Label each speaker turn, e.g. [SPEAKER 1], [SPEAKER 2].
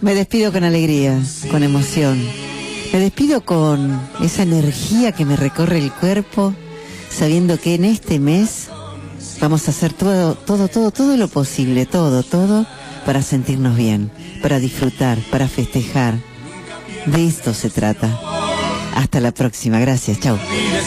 [SPEAKER 1] Me despido con alegría, con emoción. Me despido con esa energía que me recorre el cuerpo, sabiendo que en este mes vamos a hacer todo lo posible, todo para sentirnos bien, para disfrutar, para festejar. De esto se trata. Hasta la próxima, gracias, chau.